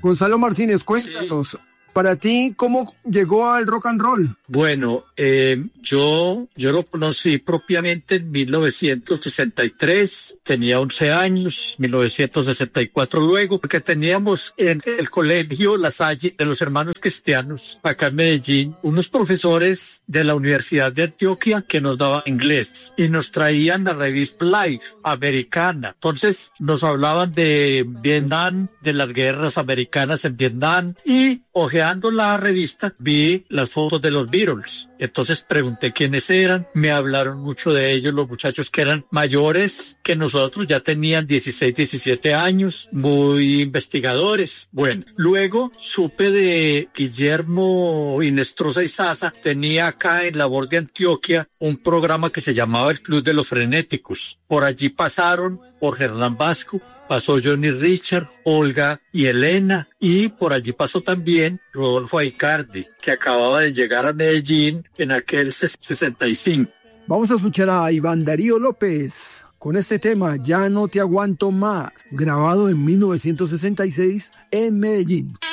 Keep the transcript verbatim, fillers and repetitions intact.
Gonzalo Martínez, cuéntanos, sí. Para ti, ¿cómo llegó al rock and roll? Bueno, eh, yo, yo lo conocí propiamente en mil novecientos sesenta y tres, tenía once años, mil novecientos sesenta y cuatro luego, porque teníamos en el colegio La Salle de los hermanos cristianos, acá en Medellín, unos profesores de la Universidad de Antioquia que nos daban inglés y nos traían la revista Life americana. Entonces nos hablaban de Vietnam, de las guerras americanas en Vietnam y ojeando la revista vi las fotos de los Beatles. Entonces pregunté quiénes eran, me hablaron mucho de ellos, los muchachos que eran mayores que nosotros, ya tenían dieciséis, diecisiete años, muy investigadores. Bueno, luego supe de Guillermo Inestrosa y Sasa, tenía acá en la Voz de Antioquia un programa que se llamaba El Club de los Frenéticos. Por allí pasaron por Hernán Vasco, pasó Johnny Richard, Olga y Elena, y por allí pasó también Rodolfo Aicardi, que acababa de llegar a Medellín en aquel sesenta y cinco. Vamos a escuchar a Iván Darío López con este tema, Ya no te aguanto más, grabado en mil novecientos sesenta y seis en Medellín.